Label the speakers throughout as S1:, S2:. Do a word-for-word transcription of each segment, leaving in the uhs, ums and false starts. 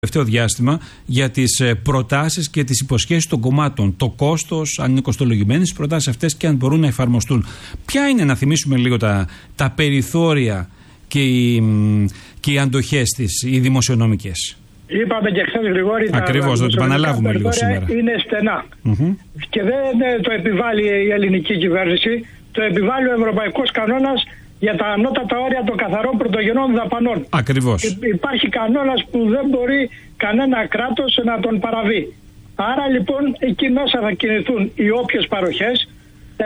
S1: τελευταίο διάστημα για τις προτάσεις και τις υποσχέσεις των κομμάτων. Το κόστος, αν είναι κοστολογημένες οι προτάσεις αυτές και αν μπορούν να εφαρμοστούν. Ποια είναι, να θυμίσουμε λίγο τα, τα περιθώρια και οι, και οι αντοχές της, οι δημοσιονομικές.
S2: Είπαμε και χθες, Γρηγόρη,
S1: ακριβώς, να το επαναλάβουμε λίγο σήμερα.
S2: Είναι στενά. Mm-hmm. Και δεν το επιβάλλει η ελληνική κυβέρνηση, το επιβάλλει ο ευρωπαϊκός κανόνας για τα ανώτατα όρια των καθαρών πρωτογενών δαπανών. Ακριβώς. Υπάρχει κανόνας που δεν μπορεί κανένα κράτος να τον παραβεί. Άρα λοιπόν εκεί μέσα θα κινηθούν οι όποιες παροχές ε,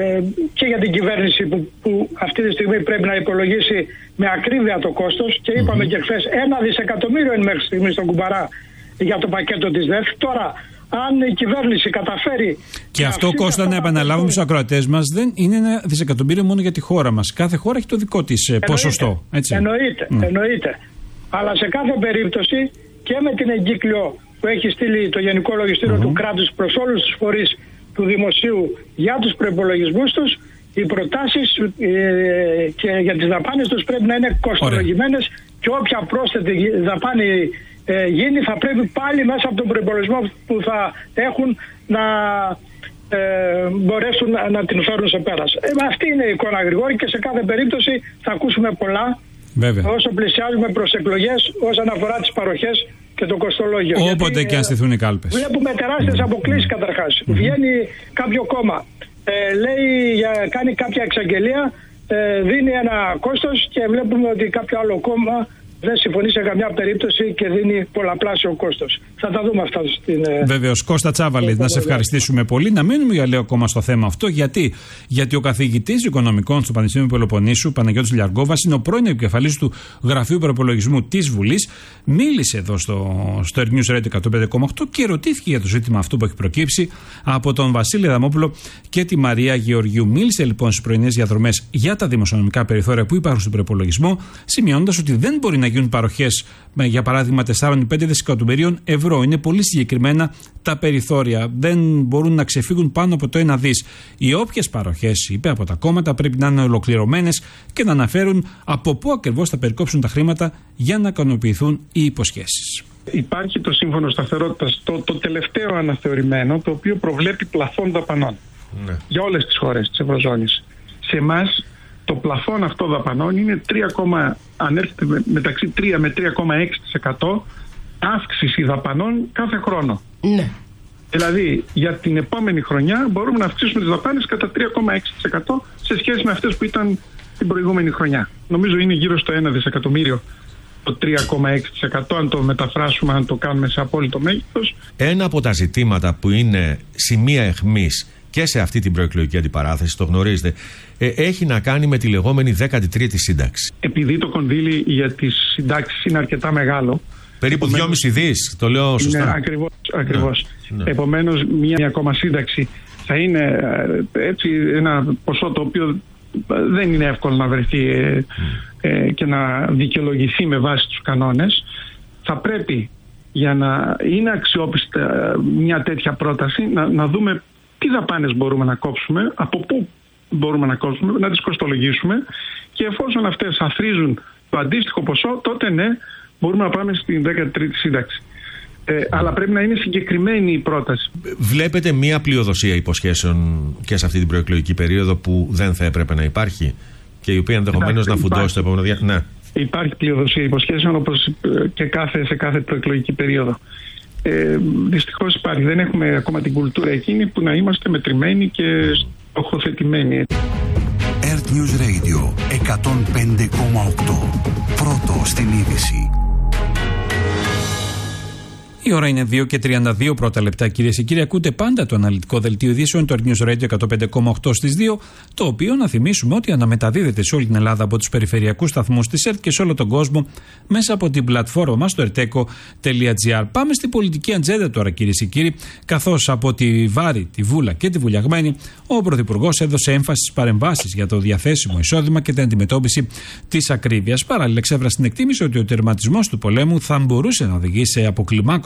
S2: και για την κυβέρνηση που, που αυτή τη στιγμή πρέπει να υπολογίσει με ακρίβεια το κόστος, και είπαμε mm-hmm. και χθες ένα δισεκατομμύριο είναι μέχρι στιγμή στον κουμπαρά για το πακέτο της ΔΕΦ. Τώρα, αν η κυβέρνηση καταφέρει. Και αυτό, Κώστα, να επαναλάβουμε στους ακροατές μας, δεν είναι ένα δισεκατομμύριο μόνο για τη χώρα μας. Κάθε χώρα έχει το δικό της εννοείται, ποσοστό. Έτσι. Εννοείται, mm. εννοείται. Αλλά σε κάθε περίπτωση και με την εγκύκλιο που έχει στείλει το Γενικό Λογιστήριο mm-hmm. του κράτους προς όλους τους φορείς του δημοσίου για τους προϋπολογισμούς τους, οι προτάσεις ε, και για τις δαπάνες τους πρέπει να είναι κοστολογημένες και όποια πρόσθετη δαπάνη Ε, γίνει θα πρέπει πάλι μέσα από τον προϋπολογισμό που θα έχουν να ε, μπορέσουν να, να την φέρουν σε πέρας. Ε, αυτή είναι η εικόνα, Γρηγόρη, και σε κάθε περίπτωση θα ακούσουμε πολλά. Βέβαια. Όσο πλησιάζουμε προς εκλογές όσον αφορά τις παροχές και το κοστολόγιο. Όποτε γιατί, και αν στηθούν οι κάλπες. Βλέπουμε τεράστιες mm. αποκλήσεις mm. καταρχάς. Mm. Βγαίνει κάποιο κόμμα, ε, λέει, κάνει κάποια εξαγγελία, ε, δίνει ένα κόστος και βλέπουμε ότι κάποιο άλλο κόμμα δεν συμφωνεί σε καμιά περίπτωση και δίνει πολλαπλάσιο κόστος. Θα τα δούμε αυτά στην. Βεβαίως. Κώστα Τσάβαλη, να σε ευχαριστήσουμε πολύ. Να μείνουμε για λίγο ακόμα στο θέμα αυτό. Γιατί, Γιατί ο καθηγητής οικονομικών στο Πανεπιστήμιο Πελοποννήσου, Παναγιώτης Λιαργόβας, είναι ο πρώην επικεφαλής του Γραφείου Προπολογισμού της Βουλής. Μίλησε εδώ στο, στο News Radio εκατόν πέντε κόμμα οκτώ και ρωτήθηκε για το ζήτημα αυτό που έχει προκύψει από τον Βασίλη Αδαμόπουλο και τη Μαρία Γεωργίου. Μίλησε λοιπόν στις πρωινές διαδρομές για τα δημοσιονομικά περιθώρια που υπάρχουν στον προπολογισμό, σημειώνοντας ότι δεν μπορεί να γίνουν παροχές, για παράδειγμα τέσσερα με πέντε δισεκατομμυρίων ευρώ. Είναι πολύ συγκεκριμένα τα περιθώρια. Δεν μπορούν να ξεφύγουν πάνω από το ένα δις. Οι όποιες παροχές, είπε, από τα κόμματα πρέπει να είναι ολοκληρωμένες και να αναφέρουν από πού ακριβώς θα περικόψουν τα χρήματα για να ικανοποιηθούν οι υποσχέσεις.
S3: Υπάρχει το Σύμφωνο Σταθερότητας, το, το τελευταίο αναθεωρημένο, το οποίο προβλέπει πλαφόν δαπανών ναι. για όλες τις χώρες της Ευρωζώνης. Σε εμάς το πλαφόν αυτό δαπανών είναι τρία, αν έρχεται μεταξύ τρία με τρία κόμμα έξι τοις εκατό αύξηση δαπανών κάθε χρόνο. Ναι. Δηλαδή για την επόμενη χρονιά μπορούμε να αυξήσουμε τις δαπάνες κατά τρία κόμμα έξι τοις εκατό σε σχέση με αυτές που ήταν την προηγούμενη χρονιά. Νομίζω είναι γύρω στο ένα δισεκατομμύριο το τρία κόμμα έξι τοις εκατό, αν το μεταφράσουμε, αν το κάνουμε σε απόλυτο μέγεθος.
S4: Ένα από τα ζητήματα που είναι σημεία αιχμής και σε αυτή την προεκλογική αντιπαράθεση, το γνωρίζετε, ε, έχει να κάνει με τη λεγόμενη δέκατη τρίτη σύνταξη.
S3: Επειδή το κονδύλι για τις συντάξεις είναι αρκετά μεγάλο.
S4: Περίπου δυόμισι δις, το λέω σωστά.
S3: Ναι, ακριβώς. ακριβώς. Ναι, ναι. Επομένως, μια ακόμα σύνταξη θα είναι έτσι ένα ποσό το οποίο δεν είναι εύκολο να βρεθεί ε, ε, και να δικαιολογηθεί με βάση τους κανόνες. Θα πρέπει, για να είναι αξιόπιστα μια τέτοια πρόταση, να, να δούμε τι δαπάνες μπορούμε να κόψουμε, από πού μπορούμε να κόψουμε, να τις κοστολογήσουμε, και εφόσον αυτές αθροίζουν το αντίστοιχο ποσό, τότε ναι, μπορούμε να πάμε στην δέκατη τρίτη σύνταξη. Ε, αλλά πρέπει να είναι συγκεκριμένη η πρόταση.
S4: Βλέπετε μία πλειοδοσία υποσχέσεων και σε αυτή την προεκλογική περίοδο που δεν θα έπρεπε να υπάρχει και η οποία ενδεχομένως να φουντώσει το επόμενο διάστημα? Ναι.
S3: Υπάρχει πλειοδοσία υποσχέσεων, όπως και κάθε, σε κάθε προεκλογική περίοδο. Ε, δυστυχώς υπάρχει. Δεν έχουμε ακόμα την κουλτούρα εκείνη που να είμαστε μετρημένοι και στοχοθετημένοι.
S5: Earth News Radio εκατόν πέντε κόμμα οκτώ. Πρώτο στην είδηση.
S1: Η ώρα είναι δύο και τριάντα δύο πρώτα λεπτά, κυρίες και κύριοι. Ακούτε πάντα το αναλυτικό δελτίο ειδήσεων, το Earth News Radio εκατόν πέντε κόμμα οκτώ στις δύο, το οποίο, να θυμίσουμε, ότι αναμεταδίδεται σε όλη την Ελλάδα από τους περιφερειακούς σταθμούς της ΕΡΤ και σε όλο τον κόσμο μέσα από την πλατφόρμα μας, το ερτέκο τελεία τζι άρ. Πάμε στην πολιτική ατζέντα τώρα, κυρίες και κύριοι, καθώς από τη Βάρη, τη Βούλα και τη Βουλιαγμένη, ο Πρωθυπουργός έδωσε έμφαση στις παρεμβάσεις για το διαθέσιμο εισόδημα και την αντιμετώπιση της ακρίβειας. Παράλληλα, εξέφρασε την εκτίμηση ότι ο τερματισμός του πολέμου θα μπορούσε να οδηγήσει σε αποκλιμάκωση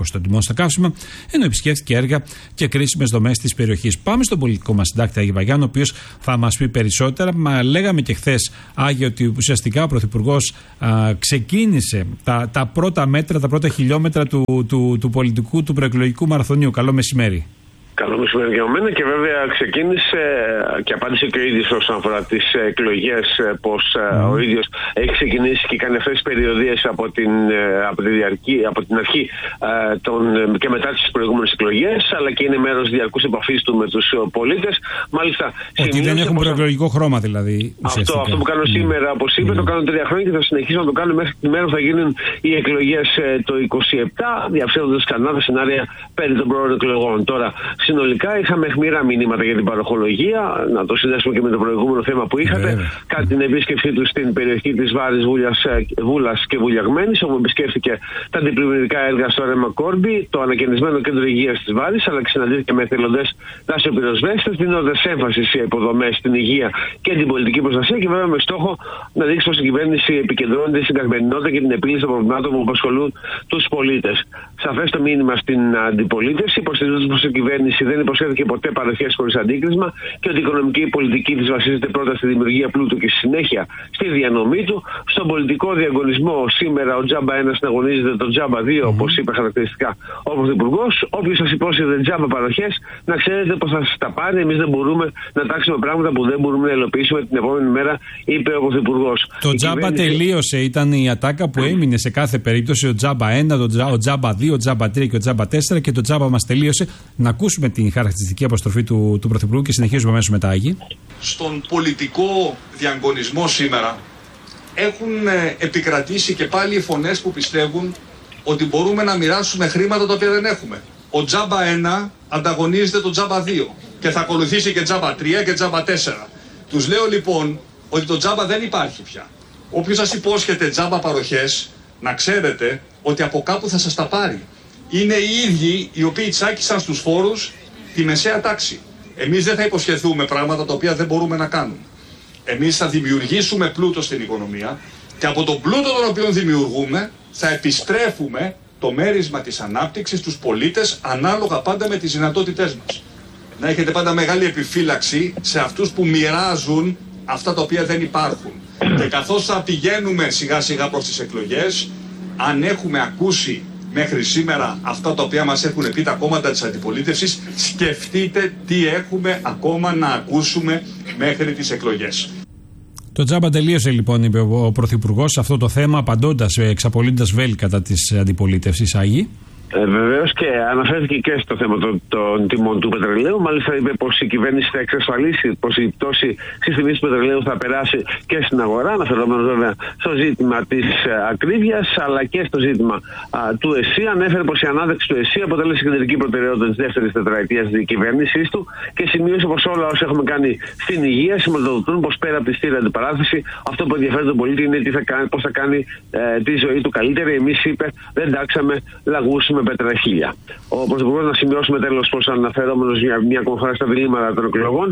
S1: όπως το τιμόν στα καύσιμα, ενώ επισκέφθηκε έργα και κρίσιμες δομές της περιοχής. Πάμε στον πολιτικό μας συντάκτη Άγιο Βαγιάννη, ο οποίος θα μας πει περισσότερα. Μα λέγαμε και χθες, Άγιο, ότι ουσιαστικά ο Πρωθυπουργός α, ξεκίνησε τα, τα πρώτα μέτρα, τα πρώτα χιλιόμετρα του, του, του πολιτικού, του προεκλογικού μαραθωνίου. Καλό μεσημέρι.
S6: Καλό μεσημέρι για μένα, και βέβαια ξεκίνησε και απάντησε και ο ίδιος όσον αφορά τις εκλογές, πως mm. ο ίδιος έχει ξεκινήσει και κάνει αυτές τις περιοδίες από την, από τη διαρκή, από την αρχή τον, και μετά τις προηγούμενες εκλογές, αλλά και είναι μέρος διαρκούς επαφής του με τους πολίτες. Μάλιστα,
S1: ότι δεν έχουν προεκλογικό χρώμα δηλαδή.
S6: Αυτό, αυτό που κάνω σήμερα, όπως είπε, mm. το κάνω τρία χρόνια και θα συνεχίσω να το κάνω μέχρι τη μέρα που θα γίνουν οι εκλογές το είκοσι επτά, διαφαίνοντας ξανά τα σενάρια περί των πρώτων εκλογών. Τώρα, συνολικά είχαμε αιχμηρά μηνύματα για την παροχολογία, να το συνδέσουμε και με το προηγούμενο θέμα που είχατε, yeah. κατά την επίσκεψή του στην περιοχή της Βάρης, Βούλας και Βουλιαγμένης, όπου επισκέφθηκε τα αντιπλημμυρικά έργα στο Ρέμα Κόρμπι, το ανακαινισμένο κέντρο υγείας της Βάρης, αλλά και συναντήθηκε με εθελοντές δασοπυροσβέστες, δίνοντας έμφαση σε υποδομές, στην υγεία και την πολιτική προστασία, και βέβαια με στόχο να δείξει πως η κυβέρνηση επικεντρώνεται στην καθημερινότητα και την επίλυση των προβλημάτων που απασχολούν τους πολίτες. Σαφές το μήνυμα στην αντιπολίτευση, υποστηρίζοντας πως η κυβέρνηση δεν υποσχέθηκε ποτέ παροχές χωρίς αντίκρισμα και ότι η οικονομική πολιτική της βασίζεται πρώτα στη δημιουργία πλούτου και στη συνέχεια στη διανομή του. Στον πολιτικό διαγωνισμό σήμερα ο Τζάμπα ένα συναγωνίζεται τον Τζάμπα δύο, mm-hmm. όπως είπε χαρακτηριστικά ο Πρωθυπουργός. Όποιος σας υπόσχεται Τζάμπα παροχές, να ξέρετε πως θα σας τα πάρει. Εμείς δεν μπορούμε να τάξουμε πράγματα που δεν μπορούμε να υλοποιήσουμε την επόμενη μέρα, είπε ο Πρωθυπουργός.
S1: Το Τζάμπα κυβέρνηση... τελείωσε, ήταν η ατάκα που έμεινε σε κάθε περίπτωση. Ο Τζάμπα ένα, ο Τζάμπα δύο, ο Τζάμπα τρία και ο Τζάμπα τέσσερα, και το Τζάμπα μας τελείωσε. Να ακούσουμε την χαρακτηριστική αποστροφή του, του Πρωθυπουργού και συνεχίζουμε αμέσως μετά, Άγη.
S7: Στον πολιτικό διαγωνισμό σήμερα έχουν επικρατήσει και πάλι οι φωνές που πιστεύουν ότι μπορούμε να μοιράσουμε χρήματα τα οποία δεν έχουμε. Ο Τζάμπα ένα ανταγωνίζεται το Τζάμπα δύο και θα ακολουθήσει και Τζάμπα τρία και Τζάμπα τέσσερα. Τους λέω λοιπόν ότι το Τζάμπα δεν υπάρχει πια. Όποιος σας υπόσχεται Τζάμπα παροχές, να ξέρετε ότι από κάπου θα σας τα πάρει. Είναι οι ίδιοι οι οποίοι τσάκισαν στους φόρους τη μεσαία τάξη. Εμείς δεν θα υποσχεθούμε πράγματα τα οποία δεν μπορούμε να κάνουμε. Εμείς θα δημιουργήσουμε πλούτο στην οικονομία και από τον πλούτο τον οποίο δημιουργούμε θα επιστρέφουμε το μέρισμα της ανάπτυξης στους πολίτες, ανάλογα πάντα με τις δυνατότητές μας. Να έχετε πάντα μεγάλη επιφύλαξη σε αυτούς που μοιράζουν αυτά τα οποία δεν υπάρχουν. Και καθώς θα πηγαίνουμε σιγά σιγά προς τις εκλογές, αν έχουμε ακούσει μέχρι σήμερα αυτά τα οποία μας έχουν πει τα κόμματα της αντιπολίτευσης, σκεφτείτε τι έχουμε ακόμα να ακούσουμε μέχρι τις εκλογές.
S1: Το Τζάμπα τελείωσε λοιπόν, είπε ο Πρωθυπουργός, σε αυτό το θέμα, απαντώντας, εξαπολύοντας βέλη κατά της αντιπολίτευσης. Άγη.
S6: Ε, Βεβαίως, και αναφέρθηκε και στο θέμα των, των τιμών του πετρελαίου. Μάλιστα είπε πως η κυβέρνηση θα εξασφαλίσει πως η πτώση στις τιμές του πετρελαίου θα περάσει και στην αγορά, αναφερόμενος βέβαια στο ζήτημα της ακρίβειας αλλά και στο ζήτημα α, του ΕΣΥ. Ανέφερε πως η ανάδεξη του ΕΣΥ αποτέλεσε κεντρική προτεραιότητα της δεύτερης τετραετίας της κυβέρνησής του και σημείωσε πως όλα όσα έχουμε κάνει στην υγεία σηματοδοτούν πως πέρα από τη στήρα αντιπαράθεση, αυτό που ενδιαφέρει τον πολίτη είναι τι θα κάνει, πώς θα κάνει ε, τη ζωή του καλύτερη. Εμείς, είπε, δεν τάξαμε λαγούς με πετραχίλια. Ο Πρωθυπουργός, να σημειώσουμε τέλος πως αναφερόμενος μια, μια ακόμα φορά στα διλήμματα των εκλογών,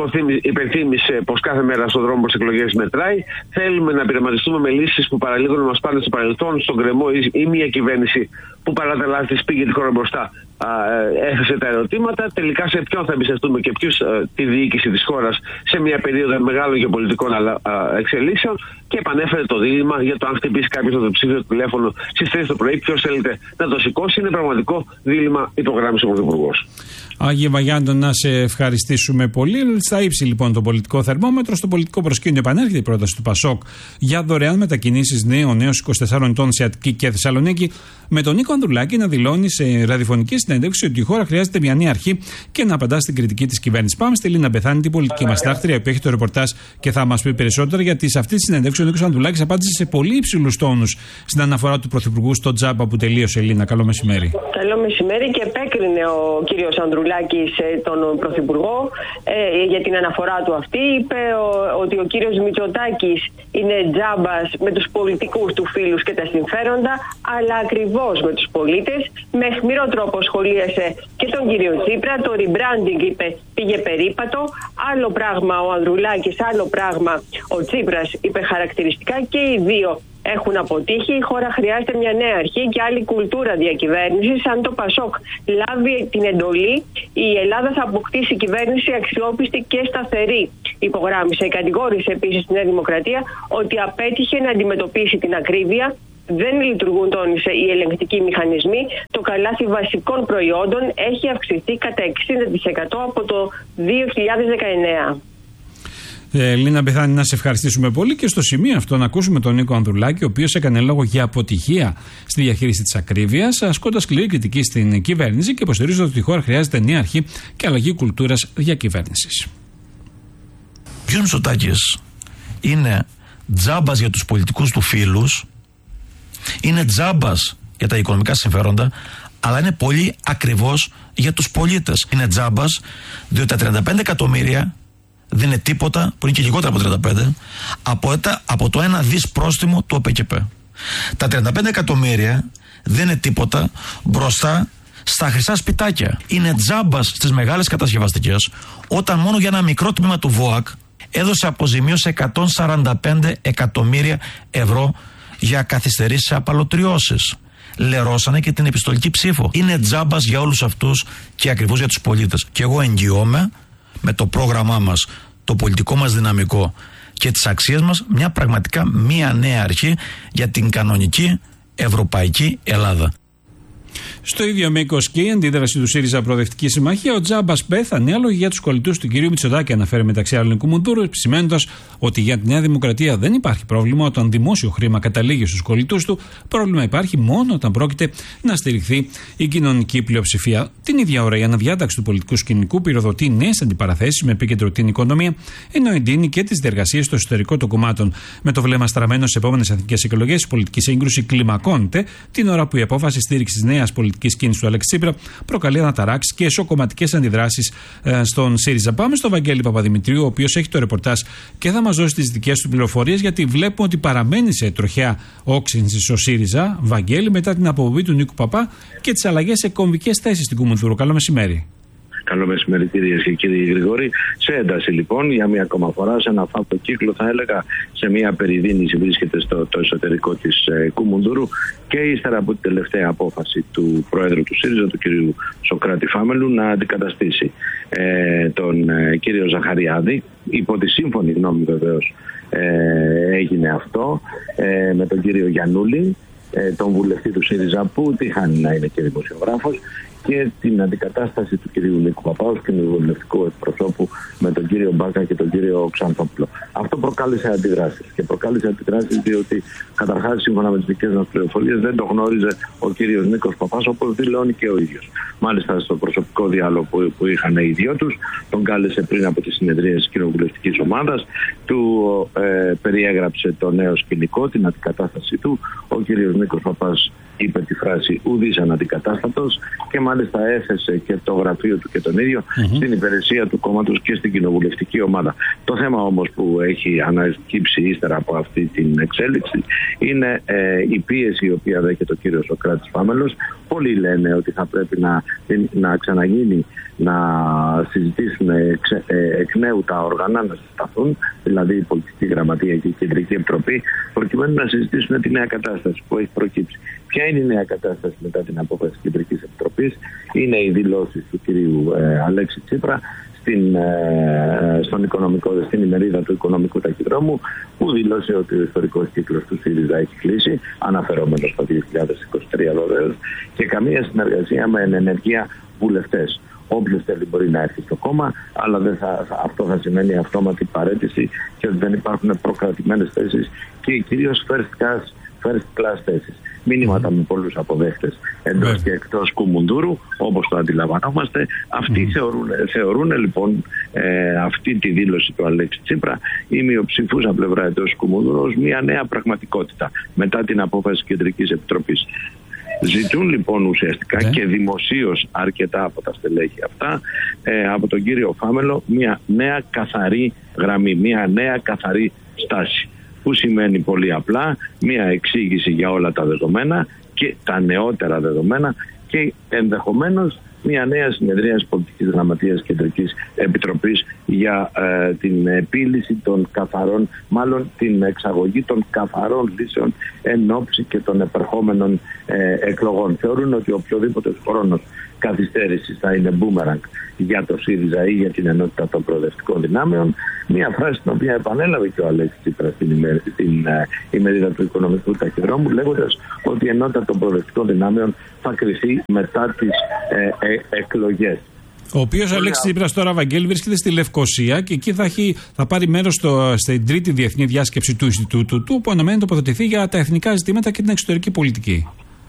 S6: υπενθύμησε πως κάθε μέρα στον δρόμο προς εκλογές μετράει. Θέλουμε να πειραματιστούμε με λύσεις που παραλίγο να μας πάνε στο παρελθόν, στον κρεμό, ή μια κυβέρνηση που παρά τα λάθη της πήγε τη χώρα μπροστά, α, έθεσε τα ερωτήματα. Τελικά σε ποιον θα εμπιστευτούμε και ποιους, α, τη διοίκηση της χώρας σε μια περίοδο μεγάλων γεωπολιτικών εξελίξεων, και επανέφερε το δίλημμα για το αν χτυπήσει κάποιος το ψήφιο τηλέφωνο στις τρεις το πρωί, ποιος θέλετε να το σηκώσει. Είναι πραγματικό δίλημμα, υπογράμμισε ο Πρωθυπουργός.
S1: Άγιε Βαγιάντο, να σε ευχαριστήσουμε πολύ. Στα ύψη λοιπόν το πολιτικό θερμόμετρο. Στο πολιτικό προσκήνιο επανέρχεται η πρόταση του Πασόκ για δωρεάν μετακινήσεις νέων έως είκοσι τεσσάρων ετών σε Αττική και Θεσσαλονίκη, με τον Νίκο Ανδρουλάκη να δηλώνει σε ραδιοφωνική συνέντευξη ότι η χώρα χρειάζεται μια νέα αρχή και να απαντά στην κριτική της κυβέρνησης. Πάμε στη Λίνα Μπεθάνη, την πολιτική μας τάχτρια, που έχει το ρεπορτάζ και θα μας πει περισσότερα, γιατί σε αυτή τη συνέντευξη ο Νίκος Ανδρουλάκης απάντησε σε πολύ υψηλούς τόνους στην αναφορά του Πρωθυπουργού στο Τζάμπα που τελείωσε. Λίνα, καλό μεσημέρι.
S8: Καλό μεσημέρι, και επέκρινε ο κύριος Ανδρουλάκης τον Πρωθυπουργό ε, για την αναφορά του αυτή. Είπε ο, ότι ο κύριος Μητσοτάκης είναι τζάμπας με τους πολιτικούς του φίλους και τα συμφέροντα, αλλά ακριβώς με τους πολίτες. Με αιχμηρό τρόπο σχολίασε και τον κύριο Τσίπρα. Το rebranding, είπε, πήγε περίπατο. Άλλο πράγμα ο Ανδρουλάκης, άλλο πράγμα ο Τσίπρας, είπε χαρακτηριστικά, και οι δύο έχουν αποτύχει. Η χώρα χρειάζεται μια νέα αρχή και άλλη κουλτούρα διακυβέρνησης. Αν το ΠΑΣΟΚ λάβει την εντολή, η Ελλάδα θα αποκτήσει κυβέρνηση αξιόπιστη και σταθερή. Υπογράμμισε, κατηγόρησε επίσης τη Νέα Δημοκρατία ότι απέτυχε να αντιμετωπίσει την ακρίβεια. Δεν λειτουργούν, τόνισε, οι ελεγκτικοί μηχανισμοί. Το καλάθι βασικών προϊόντων έχει αυξηθεί κατά εξήντα τοις εκατό από το δύο χιλιάδες δεκαεννέα.
S1: Ε, Λίνα Μπεθάνη, να σε ευχαριστήσουμε πολύ και στο σημείο αυτό να ακούσουμε τον Νίκο Ανδρουλάκη, ο οποίος έκανε λόγο για αποτυχία στη διαχείριση της ακρίβειας, ασκώντας σκληρή κριτική στην κυβέρνηση και υποστηρίζοντας ότι η χώρα χρειάζεται νέα αρχή και αλλαγή κουλτούρας διακυβέρνησης.
S9: Ο κ. Μητσοτάκης είναι τζάμπας για τους πολιτικούς του φίλους, είναι τζάμπας για τα οικονομικά συμφέροντα, αλλά είναι πολύ ακριβώς για τους πολίτες. Είναι τζάμπας διότι τα τριάντα πέντε εκατομμύρια δεν είναι τίποτα, που είναι και λιγότερα από τριάντα πέντε, από, από το ένα δις πρόστιμο του ΟΠΕΚΕΠ. Τα τριάντα πέντε εκατομμύρια δεν είναι τίποτα μπροστά στα χρυσά σπιτάκια. Είναι τζάμπας στις μεγάλες κατασκευαστικές, όταν μόνο για ένα μικρό τμήμα του ΒΟΑΚ έδωσε αποζημίωση εκατόν σαράντα πέντε εκατομμύρια ευρώ για καθυστερήσεις απαλωτριώσεις. Λερώσανε και την επιστολική ψήφο. Είναι τζάμπας για όλους αυτούς και ακριβώς για τους πολίτες. Και εγώ εγγυώμαι με το πρόγραμμά μας, το πολιτικό μας δυναμικό και τις αξίες μας, μια πραγματικά μια νέα αρχή για την κανονική ευρωπαϊκή Ελλάδα.
S1: Στο ίδιο μήκος και η αντίδραση του ΣΥΡΙΖΑ Προοδευτική Συμμαχία, ο Τζάμπας πέθανε άλογοι για τους κολλητούς του κ. Μητσοτάκη, αναφέρει μεταξύ άλλων Κουμουντούρου, επισημαίνοντας ότι για τη Νέα Δημοκρατία δεν υπάρχει πρόβλημα όταν δημόσιο χρήμα καταλήγει στους κολλητούς του. Πρόβλημα υπάρχει μόνο όταν πρόκειται να στηριχθεί η κοινωνική πλειοψηφία. Την ίδια ώρα η αναδιάταξη του πολιτικού σκηνικού πυροδοτεί νέες αντιπαραθέσεις με επίκεντρο την οικονομία, ενώ εντείνει και τις διεργασίες στο εσωτερικό των κομμάτων. Με το βλέμμα στραμμένο στις επόμενες εθνικές εκλογές, η πολιτική σύγκρουση κλιμακώνεται την ώρα που η απόφαση στήριξης νέας πολιτικής κίνησης του Αλέξη Τσίπρα προκαλεί αναταράξεις και εσωκομματικές αντιδράσεις ε, στον ΣΥΡΙΖΑ. Πάμε στο Βαγγέλη Παπαδημητρίου, ο οποίος έχει το ρεπορτάζ και θα μας δώσει τις δικές του πληροφορίες, γιατί βλέπουμε ότι παραμένει σε τροχιά όξυνση ο ΣΥΡΙΖΑ. Βαγγέλη, μετά την αποβολή του Νίκου Παπά και τις αλλαγές σε κομβικές θέσεις στην Κουμουνδούρου. Καλό μεσημέρι.
S6: Καλό μεσημέρι, κυρίες και κύριοι Γρηγόρη. Σε ένταση λοιπόν, για μία ακόμα φορά, σε ένα φαύλο κύκλο, θα έλεγα, σε μία περιδίνηση βρίσκεται στο το εσωτερικό της ε, Κουμουνδούρου, και ύστερα από την τελευταία απόφαση του Προέδρου του ΣΥΡΙΖΑ, του κ. Σωκράτη Φάμελου, να αντικαταστήσει ε, τον ε, κύριο Ζαχαριάδη. Υπό τη σύμφωνη γνώμη βεβαίως ε, έγινε αυτό, ε, με τον κύριο Γιαννούλη, ε, τον βουλευτή του ΣΥΡΙΖΑ, που τύχαν να είναι και δημοσιογράφος, και την αντικατάσταση του κυρίου Νίκου Παπάου και του βουλευτικού εκπροσώπου με τον κύριο Μπάκα και τον κύριο Ξανθόπουλο. Αυτό προκάλεσε αντιδράσεις. Και προκάλεσε αντιδράσεις διότι, καταρχάς, σύμφωνα με τις δικές μας πληροφορίες, δεν το γνώριζε ο κύριος Νίκος Παπάς, όπως δηλώνει και ο ίδιος. Μάλιστα, στο προσωπικό διάλογο που, που είχαν οι δυο τους, τον κάλεσε πριν από τις συνεδρίες της κοινοβουλευτικής ομάδας, του ε, περιέγραψε το νέο σκηνικό, την αντικατάστασή του. Ο κύριος Νίκος Παπάς είπε τη φράση «ουδής αναντικατάστατος», και μάλιστα έθεσε και το γραφείο του και τον ίδιο mm-hmm. στην υπηρεσία του κόμματος και στην κοινοβουλευτική ομάδα. Το θέμα όμως που έχει ανακύψει ύστερα από αυτή την εξέλιξη είναι ε, η πίεση η οποία δέχεται ο κύριος Σωκράτης Φάμελος. Πολλοί λένε ότι θα πρέπει να, να ξαναγίνει, να συζητήσουν εξ, ε, εκ νέου τα όργανα, να συσταθούν, δηλαδή η Πολιτική Γραμματεία και η Κεντρική Επιτροπή, προκειμένου να συζητήσουν τη νέα κατάσταση που έχει προκύψει. Ποια είναι η νέα κατάσταση μετά την απόφαση της Κεντρικής Επιτροπής? Είναι οι δηλώσεις του κυρίου ε, Αλέξη Τσίπρα στην, ε, στον οικονομικό, στην ημερίδα του οικονομικού ταχυδρόμου, που δήλωσε ότι ο ιστορικός κύκλος του ΣΥΡΙΖΑ έχει κλείσει, αναφερόμενος στο δύο χιλιάδες είκοσι τρία βεβαίως, και καμία συνεργασία με ενεργεία βουλευτές. Όποιος θέλει μπορεί να έρθει στο κόμμα, αλλά δεν θα, αυτό θα σημαίνει αυτόματη παραίτηση και ότι δεν υπάρχουν προκρατημένες θέσεις και κυρίως first class, first class θέσεις. Μήνυματα με πολλούς αποδέχτες εντός yeah. και εκτός Κουμουνδούρου, όπως το αντιλαμβανόμαστε. Αυτοί mm. θεωρούν, θεωρούν λοιπόν ε, αυτή τη δήλωση του Αλέξη Τσίπρα, η μειοψηφούσα πλευρά εντός Κουμουνδούρου, ως μια νέα πραγματικότητα μετά την απόφαση της Κεντρικής Επιτροπής. Ζητούν λοιπόν ουσιαστικά yeah. και δημοσίως αρκετά από τα στελέχη αυτά ε, από τον κύριο Φάμελο μια νέα καθαρή γραμμή, μια νέα καθαρή στάση, που σημαίνει πολύ απλά μια εξήγηση για όλα τα δεδομένα και τα νεότερα δεδομένα, και ενδεχομένως μια νέα συνεδρία της Πολιτικής Γραμματείας Κεντρικής Επιτροπής για ε, την επίλυση των καθαρών, μάλλον την εξαγωγή των καθαρών λύσεων εν ώψη και των επερχόμενων ε, εκλογών. Θεωρούν ότι οποιοδήποτε χρόνος καθυστέρηση θα είναι μπούμεραγκ για το ΣΥΡΙΖΑ ή για την ενότητα των προοδευτικών δυνάμεων. Μια φράση την οποία επανέλαβε και ο Αλέξης Τσίπρας στην, ημερ, στην uh, ημερίδα του Οικονομικού Ταχυδρόμου, λέγοντας ότι η ενότητα των προοδευτικών δυνάμεων θα κριθεί μετά τις ε, ε, εκλογές.
S1: Ο οποίος Αλέξης Τσίπρας τώρα, Βαγγέλη, βρίσκεται στη Λευκοσία και εκεί θα, έχει, θα πάρει μέρος στο, στην τρίτη διεθνή διάσκεψη του Ινστιτούτου του, που αναμένει να τοποθετηθεί για τα εθνικά ζητήματα και την εξωτερική πολιτική.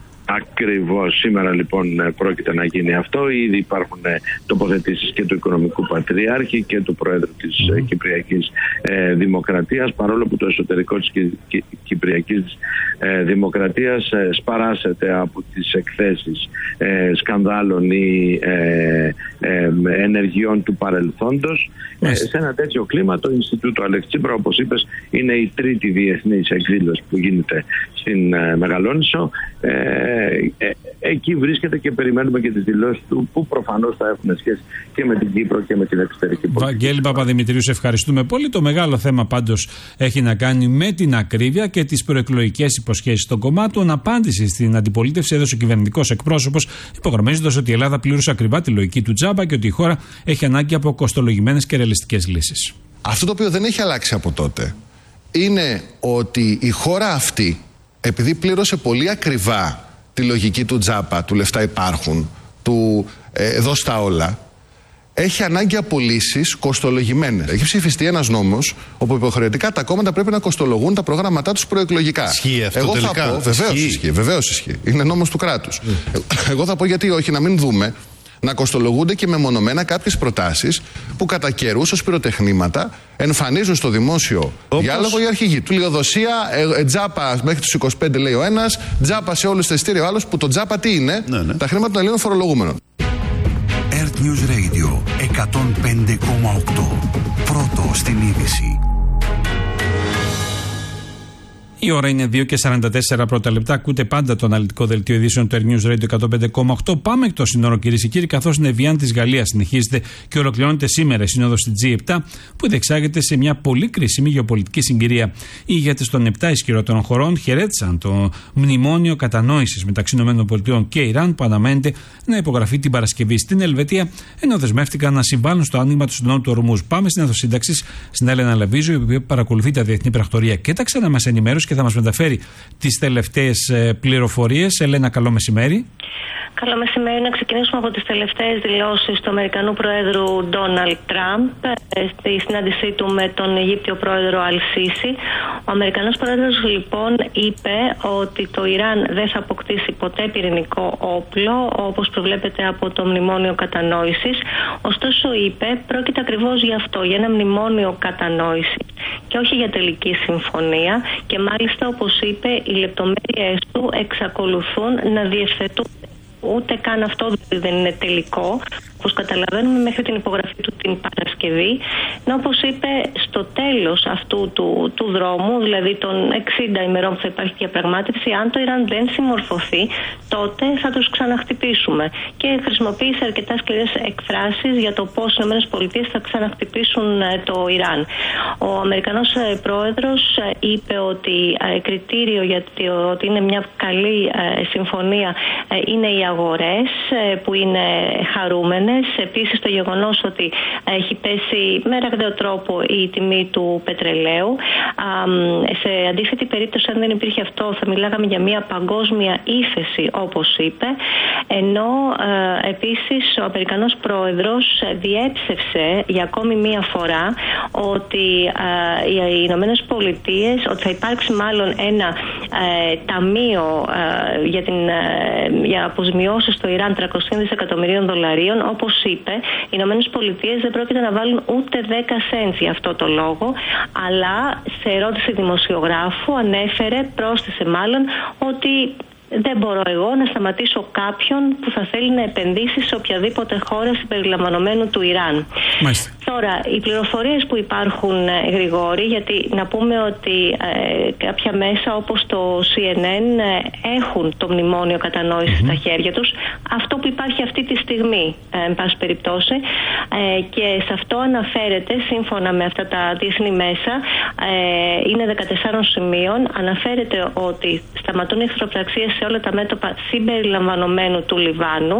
S6: Ακριβώς. Σήμερα λοιπόν πρόκειται να γίνει αυτό. Ήδη υπάρχουν τοποθετήσεις και του Οικονομικού Πατριάρχη και του Προέδρου της mm. Κυπριακής ε, Δημοκρατίας, παρόλο που το εσωτερικό της Κι, Κι, Κυπριακής ε, Δημοκρατίας ε, σπαράσεται από τις εκθέσεις ε, σκανδάλων ή ε, ε, ενεργειών του παρελθόντος. Mm. Ε, σε ένα τέτοιο κλίμα το Ινστιτούτο Αλέξη Τσίπρα, όπως είπες, είναι η τρίτη διεθνής εκδήλωση που γίνεται στην ε, Μεγαλόνισσο. Ε, Ε, εκεί βρίσκεται και περιμένουμε και τις δηλώσεις του, που προφανώς θα έχουν σχέση και με την Κύπρο και με την εξωτερική πολιτική.
S1: Βαγγέλη Παπαδημητρίου, σε ευχαριστούμε πολύ. Το μεγάλο θέμα πάντως έχει να κάνει με την ακρίβεια και τις προεκλογικές υποσχέσεις των κομμάτων. Απάντηση στην αντιπολίτευση έδωσε ο κυβερνητικός εκπρόσωπος, υπογραμμίζοντας ότι η Ελλάδα πλήρωσε ακριβά τη λογική του τζάμπα και ότι η χώρα έχει ανάγκη από κοστολογημένες και ρεαλιστικές λύσεις.
S10: Αυτό το οποίο δεν έχει αλλάξει από τότε είναι ότι η χώρα αυτή, επειδή πλήρωσε πολύ ακριβά τη λογική του τζάπα, του λεφτά υπάρχουν, του ε, δώσ' τα όλα, έχει ανάγκη από λύσεις κοστολογημένες. Έχει ψηφιστεί ένας νόμος όπου υποχρεωτικά τα κόμματα πρέπει να κοστολογούν τα προγράμματά τους προεκλογικά.
S11: Ισχύει αυτό?
S10: Εγώ
S11: τελικά
S10: θα πω, βεβαίως ισχύει. ισχύει, βεβαίως ισχύει. Είναι νόμος του κράτους. Mm. Εγώ θα πω γιατί όχι, να μην δούμε να κοστολογούνται και μεμονωμένα κάποιες προτάσεις που κατά καιρούς ως πυροτεχνήματα εμφανίζουν στο δημόσιο Όπως... διάλογο οι αρχηγοί του. Λιοδοσία, ε, ε, τζάπα μέχρι τους είκοσι πέντε λέει ο ένας, τζάπα σε όλους τα ειστήρια ο άλλος, που το τζάπα τι είναι? Ναι, ναι. Τα χρήματα των Ελλήνων φορολογούμενων.
S5: Earth News Radio εκατόν πέντε κόμμα οκτώ. Πρώτο στην είδηση.
S1: Η ώρα είναι δύο και σαράντα τέσσερα πρώτα λεπτά. Ακούτε πάντα το αναλυτικό δελτίο ειδήσεων του Earth News Radio εκατόν πέντε κόμμα οκτώ. Πάμε εκτός συνόρων, κυρίες και κύριοι, καθώς στην Εβιάν της Γαλλίας συνεχίζεται και ολοκληρώνεται σήμερα η σύνοδος στη τζι επτά, που διεξάγεται σε μια πολύ κρίσιμη γεωπολιτική συγκυρία. Οι ηγέτες των επτά ισχυρότερων χωρών χαιρέτησαν το μνημόνιο κατανόησης μεταξύ ΗΠΑ και Ιράν, που αναμένεται να υπογραφεί την Παρασκευή στην Ελβετία, ενώ δεσμεύτηκαν να συμβάλλουν στο άνοιγμα του συνόρου του Ορμούζ. Πάμε στην Αθωσύνταξη, στην Έλενα Λαβίζου, η οποία παρακολουθεί τα διεθνή πρακτορία και τα ξανά μας ενημέρωσε και θα μας μεταφέρει τις τελευταίες πληροφορίες. Ελένα, καλό μεσημέρι.
S12: Καλό μεσημέρι. Να ξεκινήσουμε από τις τελευταίες δηλώσεις του Αμερικανού Προέδρου Ντόναλντ Τραμπ στη συνάντησή του με τον Αιγύπτιο Πρόεδρο Αλ-Σίσι. Ο Αμερικανός Πρόεδρος λοιπόν είπε ότι το Ιράν δεν θα αποκτήσει ποτέ πυρηνικό όπλο, όπως προβλέπεται από το Μνημόνιο Κατανόησης. Ωστόσο είπε, πρόκειται ακριβώς γι' αυτό, για ένα μνημόνιο κατανόησης και όχι για τελική συμφωνία, και μάλιστα, όπως είπε, οι λεπτομέρειες του εξακολουθούν να διευθετούν. Ούτε καν αυτό δεν είναι τελικό, όπως καταλαβαίνουμε, μέχρι την υπογραφή του την Παρασκευή. Ενώ, όπως είπε, στο τέλος αυτού του, του δρόμου, δηλαδή των εξήντα ημερών που θα υπάρχει διαπραγμάτευση, αν το Ιράν δεν συμμορφωθεί, τότε θα τους ξαναχτυπήσουμε. Και χρησιμοποίησε αρκετά σκληρές εκφράσεις για το πώς οι ΗΠΑ θα ξαναχτυπήσουν το Ιράν. Ο Αμερικανός πρόεδρος είπε ότι κριτήριο για το ότι είναι μια καλή συμφωνία είναι οι αγορές, που είναι χαρούμενες. Επίσης το γεγονός ότι έχει πέσει με ραγδαίο τρόπο η τιμή του πετρελαίου. Σε αντίθετη περίπτωση, αν δεν υπήρχε αυτό, θα μιλάγαμε για μια παγκόσμια ύφεση, όπως είπε. Ενώ ε, επίσης ο Αμερικανός Πρόεδρος διέψευσε για ακόμη μία φορά ότι ε, οι Ηνωμένες Πολιτείες, ότι θα υπάρξει μάλλον ένα ε, ταμείο ε, για, την, ε, για αποζημιώσεις στο Ιράν τριακόσια δισεκατομμυρίων δολαρίων. Όπως είπε, οι Ηνωμένες Πολιτείες δεν πρόκειται να βάλουν ούτε δέκα σέντς για αυτό το λόγο, αλλά σε ερώτηση δημοσιογράφου ανέφερε, πρόσθεσε μάλλον, ότι δεν μπορώ εγώ να σταματήσω κάποιον που θα θέλει να επενδύσει σε οποιαδήποτε χώρα συμπεριλαμβανομένου του Ιράν.
S1: Μάλιστα.
S12: Στο Τώρα, οι πληροφορίες που υπάρχουν, Γρηγόρη, γιατί να πούμε ότι ε, κάποια μέσα όπως το σι εν εν ε, έχουν το μνημόνιο κατανόησης mm-hmm. στα χέρια τους. Αυτό που υπάρχει αυτή τη στιγμή, ε, εν πάση περιπτώσει, ε, και σε αυτό αναφέρεται, σύμφωνα με αυτά τα διεθνή μέσα, ε, είναι δεκατεσσάρων σημείων, αναφέρεται ότι σταματούν οι εχθροπραξίες σε όλα τα μέτωπα συμπεριλαμβανομένου του Λιβάνου.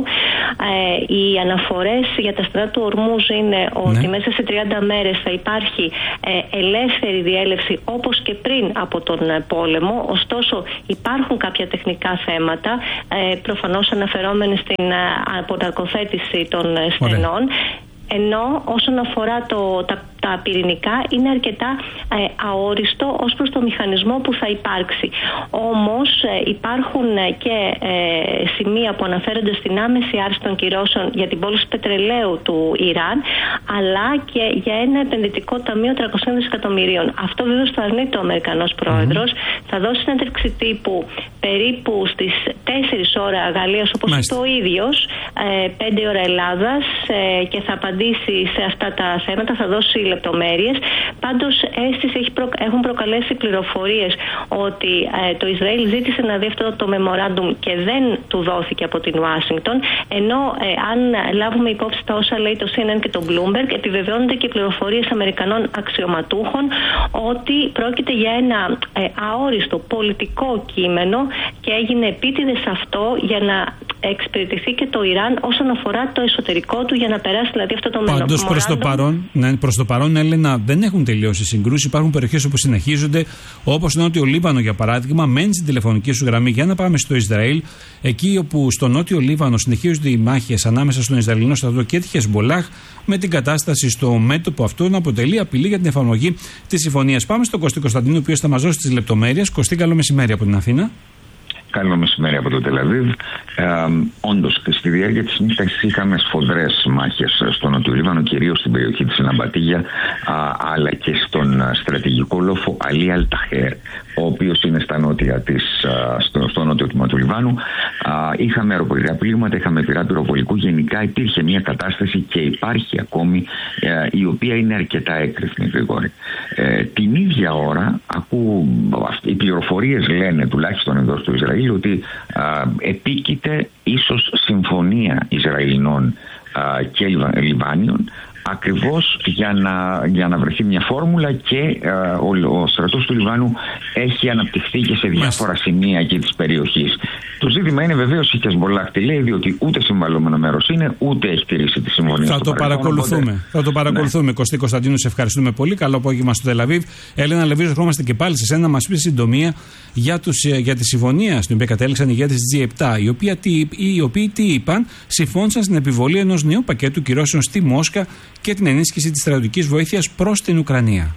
S12: Ε, οι αναφορές για τα στρατά του Ορμούζ είναι ότι ναι. μέσα σε τριάντα μέρες θα υπάρχει ε, ελεύθερη διέλευση όπως και πριν από τον ε, πόλεμο. Ωστόσο υπάρχουν κάποια τεχνικά θέματα, ε, προφανώς αναφερόμενοι στην ε, αποναρκοθέτηση των ε, στενών. Ενώ όσον αφορά το, τα, τα πυρηνικά είναι αρκετά ε, αόριστο ως προς το μηχανισμό που θα υπάρξει. Όμως ε, υπάρχουν και ε, σημεία που αναφέρονται στην άμεση άρση των κυρώσεων για την πώληση πετρελαίου του Ιράν, αλλά και για ένα επενδυτικό ταμείο τριακόσια δισεκατομμυρίων. Αυτό βέβαια το αρνείται ο Αμερικανός πρόεδρος. Mm-hmm. Θα δώσει συνέντευξη τύπου περίπου στις τέσσερις ώρα Γαλλίας, όπως Μάλιστα. το ίδιος, ε, πέντε ώρα Ελλάδας, ε, και θα απαντήσει σε αυτά τα θέματα, θα δώσει λεπτομέρειες. Πάντως αίσθηση έχει προ, έχουν προκαλέσει πληροφορίες ότι ε, το Ισραήλ ζήτησε να δει αυτό το memorandum και δεν του δόθηκε από την Ουάσιγκτον, ενώ ε, αν λάβουμε υπόψη τα όσα λέει το σι εν εν και το Bloomberg, επιβεβαιώνονται και πληροφορίες Αμερικανών αξιωματούχων ότι πρόκειται για ένα ε, αόριστο πολιτικό κείμενο και έγινε επίτηδες αυτό για να εξυπηρετηθεί και το Ιράν όσον αφορά το εσωτερικό του, για να περάσει δηλαδή αυτό το memorandum. Πάντως προς το παρόν, ναι, προς το παρόν, Έλενα, δεν έχουν τελειώσει οι συγκρούσεις. Υπάρχουν περιοχές όπου συνεχίζονται, όπως Νότιο Λίβανο για παράδειγμα. Μένει στην τηλεφωνική σου γραμμή για να πάμε στο Ισραήλ. Εκεί όπου στο Νότιο Λίβανο συνεχίζονται οι μάχες ανάμεσα στον Ισραηλινό στρατό και τη Χεσμολάχ, με την κατάσταση στο μέτωπο αυτό να αποτελεί απειλή για την εφαρμογή της συμφωνίας. Πάμε στον Κωστή Κωνσταντίνου, ο οποίος θα μας δώσει τις λεπτομέρειες. Κωστή, καλό μεσημέρι από την Αθήνα.
S11: Καλό μεσημέρι από το Τελαβίβ. Ε, όντως, στη διάρκεια της νύχτας είχαμε σφοδρές μάχες στο Νότιο Λίβανο, κυρίως στην περιοχή της Ναμπατίγια, αλλά και στον στρατηγικό λόφο Αλί Αλταχέρ, ο οποίος είναι στα νότια της, στο, στο νότιο τμήμα του Λιβάνου. Α, είχαμε αεροπορικά πλήγματα, είχαμε πυρά πυροβολικού. Γενικά υπήρχε μια κατάσταση και υπάρχει ακόμη, ε, η οποία είναι αρκετά έκρηθμη, Γρηγόρη. Ε, την ίδια ώρα, ακούω, οι πληροφορίες λένε, τουλάχιστον εδώ στο Ισραήλ, ότι α, επίκειται ίσως συμφωνία Ισραηλινών α, και Λιβάνιων, ακριβώς για να, για να βρεθεί μια φόρμουλα, και α, ο, ο στρατός του Λιβάνου έχει αναπτυχθεί και σε διάφορα σημεία εκεί της περιοχής. Το ζήτημα είναι βεβαίως η Χεσμολάχ τι λέει, διότι ούτε συμβαλλόμενο μέρος είναι, ούτε έχει τηρήσει τη συμφωνία.
S1: Θα το παρακολουθούμε. Οπότε... Θα το παρακολουθούμε. Ναι. Κωστή Κωνσταντίνου, σε ευχαριστούμε πολύ. Καλό απόγευμα στο Τελαβίβ. Έλενα Λεβίζο, ερχόμαστε και πάλι σε σένα να μας πει συντομία για, τους, για τη συμφωνία στην οποία κατέληξαν οι ηγέτες της τζι επτά, οι οποίοι, τι, οι οποίοι τι είπαν, συμφώνησαν στην επιβολή ενός νέου πακέτου κυρώσεων στη Μόσχα και την ενίσχυση της στρατιωτικής βοήθειας προς την Ουκρανία.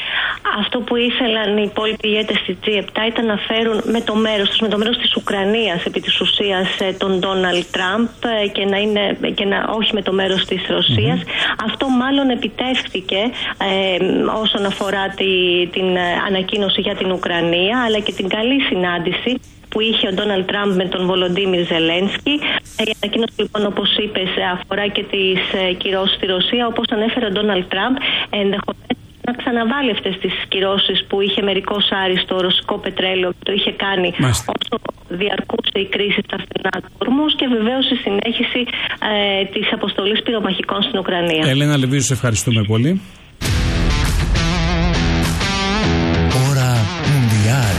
S12: Αυτό που ήθελαν οι υπόλοιποι ηγέτες της τζι επτά ήταν να φέρουν με το μέρος τους, με το μέρος της Ουκρανίας επί της ουσίας τον Ντόναλντ Τραμπ, και να είναι, και να, όχι με το μέρος της Ρωσίας. Mm-hmm. Αυτό μάλλον επιτεύχθηκε ε, όσον αφορά τη, την ανακοίνωση για την Ουκρανία, αλλά και την καλή συνάντηση που είχε ο Ντόναλντ Τραμπ με τον Βολοντίμιρ Ζελένσκι. Η ανακοίνωση, λοιπόν, όπως είπες, αφορά και τις κυρώσεις στη Ρωσία. Όπως ανέφερε ο Ντόναλντ Τραμπ, ενδεχομένως να ξαναβάλει αυτές τις κυρώσεις που είχε μερικώς άρει στο ρωσικό πετρέλαιο, που το είχε κάνει Μάλιστα. όσο διαρκούσε η κρίση στα στενά του Ορμούζ, και βεβαίως η συνέχιση ε, της αποστολής πυρομαχικών στην Ουκρανία.
S1: Έλενα Λεβίζου, σε ευχαριστούμε πολύ.
S5: Ώρα Μουντιάλ.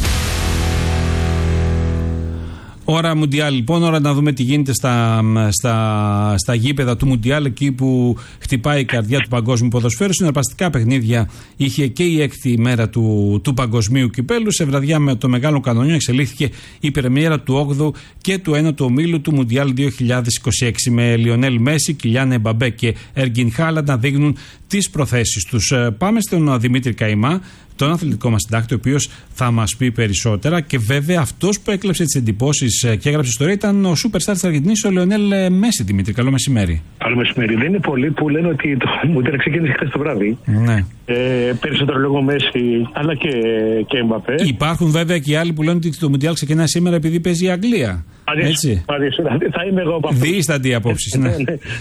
S1: Ώρα Μουντιάλ, λοιπόν, ώρα να δούμε τι γίνεται στα, στα, στα γήπεδα του Μουντιάλ, εκεί που χτυπάει η καρδιά του παγκόσμιου ποδοσφαίρου. Συναρπαστικά παιχνίδια είχε και η έκτη ημέρα του, του παγκοσμίου κυπέλου. Σε βραδιά με το μεγάλο κανονιό εξελίχθηκε η πρεμιέρα του όγδοου και του ένατου ομίλου του Μουντιάλ δύο χιλιάδες είκοσι έξι, με Λιονέλ Μέση, Κιλιάν Εμπαμπέ και Έργκιν Χάλαντ να δείχνουν τις προθέσεις τους. Πάμε στον Δημήτρη Καϊμά, τον αθλητικό μας συντάκτη, ο οποίος θα μας πει περισσότερα. Και βέβαια αυτός που έκλεψε τις εντυπώσεις και έγραψε ιστορία ήταν ο σούπερ στάρ της Αργεντινής, ο Λιονέλ Μέση. Δημήτρη, καλό μεσημέρι.
S13: Καλό μεσημέρι. Δεν είναι πολλοί που λένε ότι το Μουντιάλ ξεκίνησε χθες το βράδυ.
S1: Ναι.
S13: Ε, περισσότερο λόγω Μέση, αλλά και, και Εμπαπέ.
S1: Υπάρχουν βέβαια και οι άλλοι που λένε ότι το Μουντιάλ ξεκινάει σήμερα επειδή παίζει η Αγγλία. Έτσι.
S13: Θα είμαι εγώ από αυτό.
S1: Διήστατη απόψεις, ναι.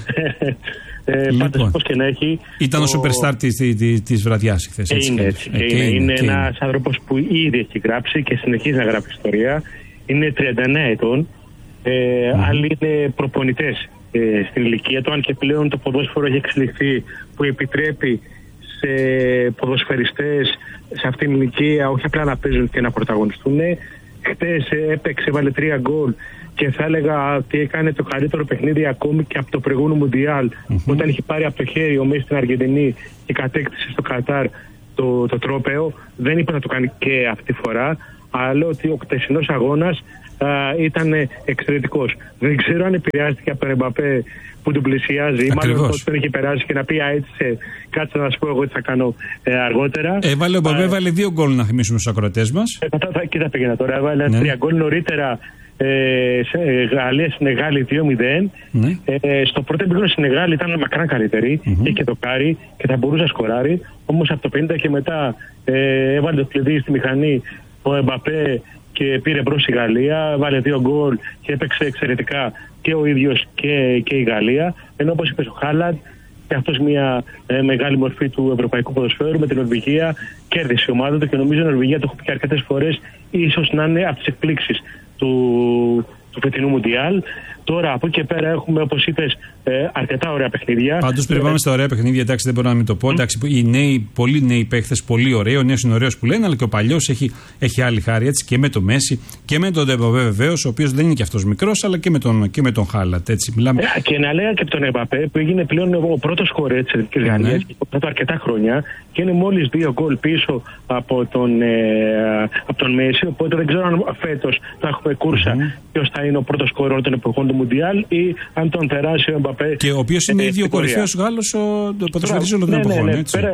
S13: Ε,
S1: λοιπόν,
S13: πάντως, πώς και να έχει,
S1: ήταν ο, ο superstar της, της, της βραδιάς χθες.
S13: Έτσι, είναι έτσι. Ε, είναι είναι, είναι ένας άνθρωπος που ήδη έχει γράψει και συνεχίζει να γράφει ιστορία. Είναι τριάντα εννέα ετών. Ε, mm. Άλλοι είναι προπονητές ε, στην ηλικία του, αν και πλέον το ποδόσφαιρο έχει εξελιχθεί που επιτρέπει σε ποδοσφαιριστές σε αυτήν την ηλικία όχι απλά να παίζουν και να πρωταγωνιστούν. Χτες έπαιξε, βάλε τρία γκολ και θα έλεγα ότι έκανε το καλύτερο παιχνίδι ακόμη και από το προηγούμενο Μουντιάλ, mm-hmm. όταν είχε πάρει από το χέρι ο Μέση στην Αργεντινή και κατέκτησε στο Κατάρ το, το τρόπαιο. Δεν είπε να το κάνει και αυτή τη φορά, αλλά λέω ότι ο χτεσινός αγώνας α, ήταν εξαιρετικός. Δεν ξέρω αν επηρεάστηκε από τον Εμπαπέ που τον πλησιάζει, μάλλον ότι τον είχε περάσει και να πει α, έτσι σε, κάτσε να σου πω εγώ τι θα κάνω ε, αργότερα.
S1: Έβαλε ο Εμπαπέ, έβαλε δύο γκολ να θυμίσουμε στους ακροατές μας.
S13: Ε, θα, θα, κοίτα πήγαινα τώρα, έβαλε ναι. τρία γκολ νωρίτερα. Ε, σε Γαλλία-Σενεγάλη δύο μηδέν. Ναι. Ε, στο πρώτο επίπεδο Σενεγάλη ήταν μακρά καλύτερη, mm-hmm. είχε το κάρι και θα μπορούσε να σκοράρει. Όμως από το πενήντα και μετά ε, έβαλε το κλειδί στη μηχανή ο Εμπαπέ και πήρε μπρος η Γαλλία. Βάλε δύο γκολ και έπαιξε εξαιρετικά και ο ίδιος και, και η Γαλλία. Ενώ όπως είπε ο Χάλαντ, και αυτός μια ε, μεγάλη μορφή του ευρωπαϊκού ποδοσφαίρου με την Νορβηγία, κέρδισε η ομάδα του και νομίζω η Νορβηγία, το έχω πει αρκετές φορές, ίσως να είναι από τις εκπλήξεις του, του φετινού Μουντιάλ. Τώρα από εκεί και πέρα έχουμε, όπως είπες, ε, αρκετά ωραία παιχνίδια.
S1: Πάντως πριν πάμε στα ωραία παιχνίδια, εντάξει, δεν μπορώ να μην το πω. Mm. Εντάξει, οι νέοι, πολλοί νέοι παίχτες, πολύ ωραίοι. Ο νέος είναι ωραίος που λένε, αλλά και ο παλιός έχει, έχει άλλη χάρη έτσι, και με το Μέση και με τον Εμπαπέ βεβαίως, ο οποίος δεν είναι και αυτός μικρός, αλλά και με τον, και με τον Χάλαντ. Μιλάμε...
S13: Ε, και να λέγα και από τον Εμπαπέ που έγινε πλέον ο πρώτος σκορέρ της Εθνικής Γαλλίας και το αρκετά χρόνια και είναι μόλις δύο γκολ πίσω από τον, ε, από τον Μέση. Οπότε δεν ξέρω αν φέτος θα έχουμε κούρσα mm-hmm. ποιος θα είναι ο πρώτος σκορέρ των εποχών του Μουντιάλ ή αν τον περάσει ο Εμπαπέ.
S1: Και ο οποίος είναι ήδη ο κορυφαίος Γάλλος ποδοσφαιριστής όλων των εποχών.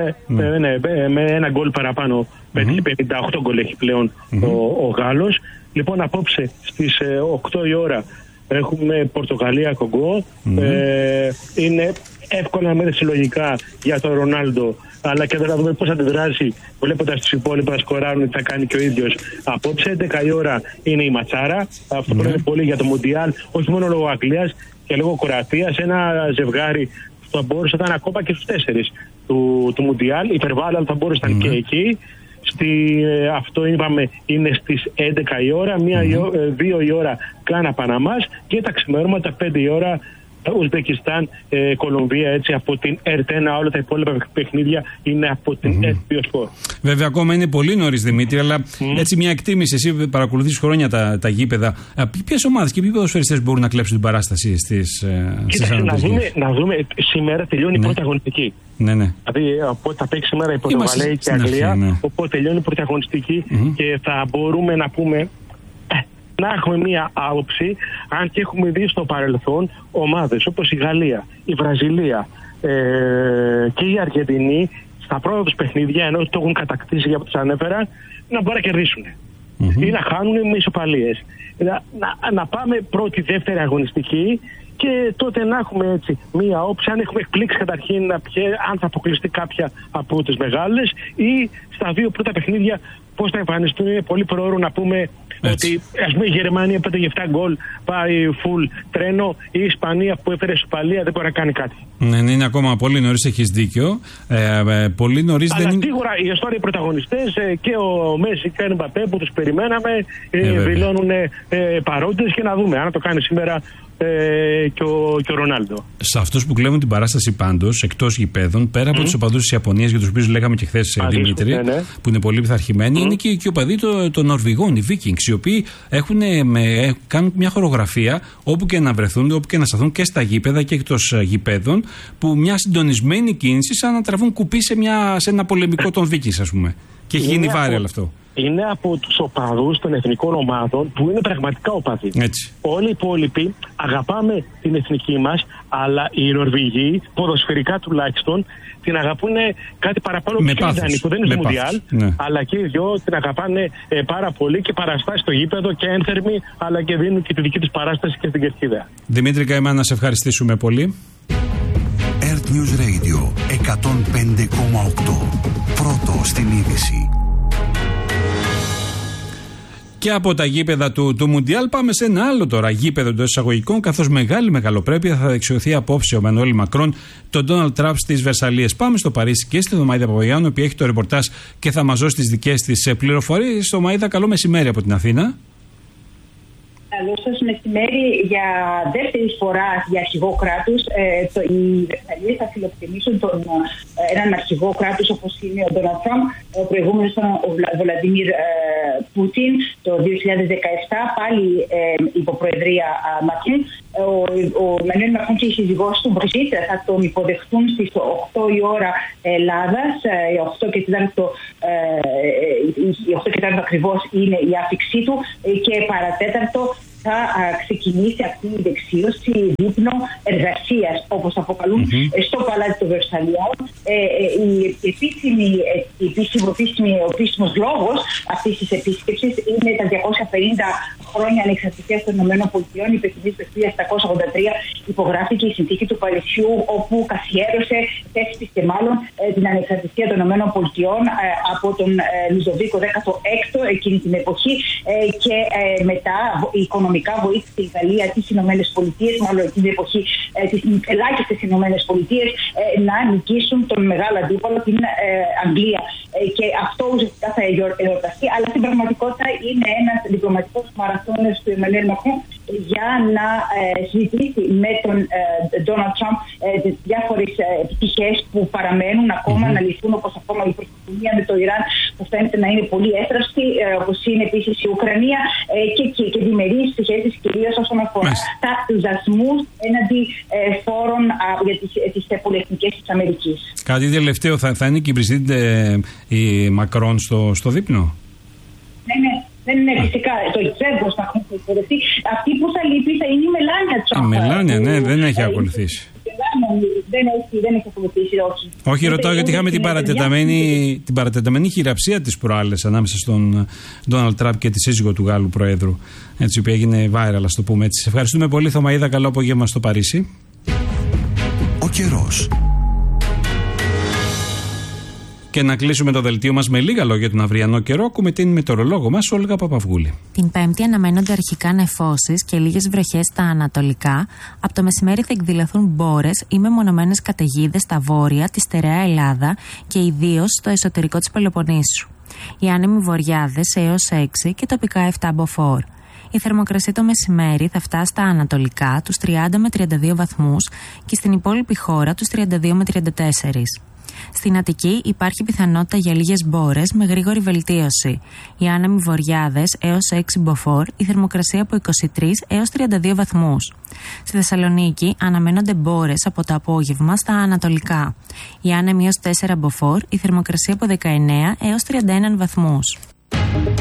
S13: Με ένα γκολ παραπάνω, mm-hmm. πενήντα οκτώ γκολ έχει πλέον mm-hmm. ο, ο Γάλλος. Λοιπόν, απόψε στις ε, οκτώ η ώρα έχουμε Πορτογαλία-Κογκό. Mm-hmm. Ε, είναι εύκολα μέρες συλλογικά για τον Ρονάλντο, αλλά και να δούμε πώς αντιδράσει βλέποντας τους υπόλοιπους να σκοράρουν, τι θα κάνει και ο ίδιος απόψε. έντεκα η ώρα είναι η ματσάρα. Αυτό που είναι πολύ για το Μουντιάλ, όχι μόνο λόγω Αγγλίας και λόγω Κροατίας. Ένα ζευγάρι που θα μπορούσε να ήταν ακόμα και στους τέσσερις του, του Μουντιάλ. Υπερβάλλον θα μπορούσε να ήταν mm-hmm. και εκεί. Στη, ε, αυτό είπαμε είναι στις έντεκα η ώρα, μία mm-hmm. ε, δύο η ώρα Κάνα Παναμάς και τα ξημερώματα πέντε η ώρα Ουσμπεκιστάν, ε, Κολομβία, έτσι από την ΕΡΤ ένα, όλα τα υπόλοιπα παιχνίδια είναι από την mm-hmm. ΕΡΤ δύο Sport.
S1: Βέβαια, ακόμα είναι πολύ νωρίς, Δημήτρη, αλλά mm-hmm. έτσι μια εκτίμηση. Εσύ παρακολουθείς χρόνια τα, τα γήπεδα. Ποιες ομάδες και ποιοι ποδοσφαιριστές μπορούν να κλέψουν την παράσταση στις Ανατολικές?
S13: Να δούμε, να δούμε, σήμερα τελειώνει ναι. η πρώτη αγωνιστική.
S1: Ναι, ναι.
S13: Δηλαδή, οπότε θα παίξει σήμερα η Πορτογαλία και η Αγγλία, ναι. οπότε τελειώνει η πρώτη αγωνιστική mm-hmm. και θα μπορούμε να πούμε. Να έχουμε μία άποψη, αν και έχουμε δει στο παρελθόν ομάδες όπως η Γαλλία, η Βραζιλία ε, και η Αργεντινή στα πρώτα τους παιχνίδια, ενώ το έχουν κατακτήσει για που τους ανέφερα, να μπορούν να κερδίσουν mm-hmm. ή να χάνουν με ισοπαλίες. Να, να, να πάμε πρώτη, δεύτερη αγωνιστική και τότε να έχουμε έτσι μία όψη, αν έχουμε εκπλήξει καταρχήν να πιέ, αν θα αποκλειστεί κάποια από τις μεγάλες ή στα δύο πρώτα παιχνίδια πώς θα εμφανιστούν. Είναι πολύ προώρο να πούμε έτσι. Ότι ας πούμε η Γερμανία πέταγε επτά γκολ, πάει full τρένο, η Ισπανία που έφερε ισοπαλία δεν μπορεί να κάνει κάτι.
S1: Ναι, ναι, είναι ακόμα πολύ νωρίς, έχεις δίκιο. Ε, ε, πολύ νωρίς
S13: αλλά
S1: δεν
S13: σίγουρα οι ιστορικοί πρωταγωνιστές ε, και ο Μέση και ο Εμπαπέ που τους περιμέναμε ε, ε, δηλώνουν ε, παρόντες και να δούμε αν το κάνει σήμερα ε, και, ο, και ο Ρονάλντο.
S1: Σε αυτούς που κλέβουν την παράσταση πάντως, εκτός γηπέδων, πέρα από mm. τους οπαδούς της Ιαπωνίας, για τους οποίους λέγαμε και χθες, Δημήτρη, ναι, ναι. που είναι πολύ πειθαρχημένοι, mm. είναι και, και οι οπαδοί των το Νορβηγών, οι Vikings, οι οποίοι έχουν, με, κάνουν μια χορογραφία όπου και να βρεθούν, όπου και να σταθούν και στα γήπεδα και εκτός γηπέδων, που μια συντονισμένη κίνηση σαν να τραβούν κουπί σε, μια, σε ένα πολεμικό των Vikings, ας πούμε. Και έχει γίνει viral αυτό.
S13: Είναι από τους οπαδούς των εθνικών ομάδων που είναι πραγματικά οπαδοί.
S1: Έτσι.
S13: Όλοι οι υπόλοιποι αγαπάμε την εθνική μας, αλλά οι Νορβηγοί, ποδοσφαιρικά τουλάχιστον, την αγαπούν κάτι παραπάνω
S1: με
S13: πιο ιδανικό. Δεν είναι στο Μουντιάλ,
S1: ναι.
S13: αλλά και οι δυο την αγαπάνε ε, πάρα πολύ και παραστάσει στο γήπεδο και ένθερμοι, αλλά και δίνουν και τη δική τους παράσταση και στην κερκίδα.
S1: Δημήτρη Καημά, να σε ευχαριστήσουμε πολύ.
S5: Earth News Radio εκατόν πέντε κόμμα οκτώ. Πρώτο στην είδηση.
S1: Και από τα γήπεδα του, του Μουντιάλ πάμε σε ένα άλλο τώρα γήπεδο των εισαγωγικών, καθώς μεγάλη μεγαλοπρέπεια θα δεξιωθεί απόψε ο Εμμανουέλ Μακρόν τον Ντόναλντ Τραμπ στις Βερσαλλίες. Πάμε στο Παρίσι και στη Δωμαΐδα Παπαγιάννου, που έχει το ρεπορτάζ και θα μας δώσει τις δικές της πληροφορίες. Δωμαΐδα, καλό μεσημέρι από την Αθήνα.
S14: Καλό σας μεσημέρι. Για δεύτερη φορά για αρχηγό κράτους, ε, το, οι Βερσαλλίες θα φιλοξενήσουν τον, ε, έναν αρχηγό κράτους όπως είναι ο Ντόναλντ Τραμπ. Ο προηγούμενος ήταν ο Βλαντιμίρ ε, Πούτιν το δύο χιλιάδες δεκαεπτά, πάλι ε, υποπροεδρία Μακρόν. Ο, ο Εμμανουέλ Μακρόν και η σύζυγός του Μπριζίτ θα τον υποδεχτούν στις οκτώ η ώρα Ελλάδας. Οι οκτώ και τέσσερα ε, ακριβώς είναι η άφηξή του και παρατέταρτο θα ξεκινήσει αυτή η δεξίωση δείπνο εργασίας, όπως αποκαλούν, mm-hmm. στο Παλάτι των Βερσαλλιών. Ε, η επίσημη, η επίσημη, επίσημη, ο επίσημος λόγος αυτής της επίσκεψης είναι τα διακόσια πενήντα χρόνια ανεξαρτησίας των ΗΠΑ. Η Πεκινής το χίλια επτακόσια ογδόντα τρία υπογράφηκε η συνθήκη του Παρισιού, όπου καθιέρωσε, θέσπισε μάλλον την ανεξαρτησία των ΗΠΑ από τον Λουντοβίκο δέκατο έκτο εκείνη την εποχή, και μετά η οικονομία βοήθησε η Γαλλία, τις Ηνωμένες Πολιτείες, μάλλον εκείνη την εποχή τις ελάχιστες Ηνωμένες Πολιτείες, να νικήσουν τον μεγάλο αντίπαλο, την Αγγλία. Και αυτό ουσιαστικά θα εορταστεί, αλλά στην πραγματικότητα είναι ένας διπλωματικός μαραθώνιος του Εμμανουέλ Μακρόν για να συζητήσει με τον Ντόναλντ Τραμπ τις διάφορες πτυχές που παραμένουν ακόμα mm-hmm. να λυθούν, όπως ακόμα η προστασία με το Ιράν, που φαίνεται να είναι πολύ εύθραυστη, όπως είναι επίσης η Ουκρανία, και, και, και διμερείς πτυχές, κυρίως όσον αφορά τα, τους δασμούς έναντι ε, φόρων α, για τις, τις πολυεθνικές της Αμερικής. Κάτι
S1: τελευταίο, θα, θα είναι και η Μπριζίτ ε, η Μακρόν στο, στο δείπνο?
S14: Ναι, ναι. Δεν είναι φυσικά το εξέδος να έχουν υποδεχτεί. Αυτή που θα λείπει θα είναι η Μελάνια Τραμπ.
S1: Η Μελάνια, ναι, δεν έχει ακολουθήσει.
S14: Δεν έχει, δεν έχει ακολουθήσει, όχι.
S1: Όχι, ρωτάω γιατί είχαμε την παρατεταμένη, την παρατεταμένη χειραψία της προάλλες ανάμεσα στον Ντόναλντ Τραμπ και τη σύζυγο του Γάλλου Προέδρου. Έτσι, που έγινε viral, ας το πούμε έτσι. Σε ευχαριστούμε πολύ, Θωμαΐδα. Καλό απόγευμα στο Παρίσι.
S5: Ο καιρός.
S1: Και να κλείσουμε το δελτίο μας με λίγα λόγια τον αυριανό καιρό. Ακούμε την μετεωρολόγο μας, Όλγα Παπαυγούλη.
S15: Την Πέμπτη αναμένονται αρχικά νεφώσεις και λίγες βροχές στα ανατολικά. Από το μεσημέρι θα εκδηλωθούν μπόρες ή μεμονωμένες καταιγίδες στα βόρεια, τη στερεά Ελλάδα και ιδίως στο εσωτερικό της Πελοποννήσου. Οι άνεμοι βοριάδες έως έξι και τοπικά επτά μποφόρ. Η θερμοκρασία το μεσημέρι θα φτάσει στα ανατολικά τους τριάντα με τριάντα δύο βαθμούς και στην υπόλοιπη χώρα τους τριάντα δύο με τριάντα τέσσερα. Στην Αττική υπάρχει πιθανότητα για λίγες μπόρες με γρήγορη βελτίωση. Οι άνεμοι βοριάδες έως έξι μποφόρ, η θερμοκρασία από είκοσι τρία έως τριάντα δύο βαθμούς. Στη Θεσσαλονίκη αναμένονται μπόρες από το απόγευμα στα ανατολικά. Οι άνεμοι έως τέσσερα μποφόρ, η θερμοκρασία από δεκαεννέα έως τριάντα ένα βαθμούς.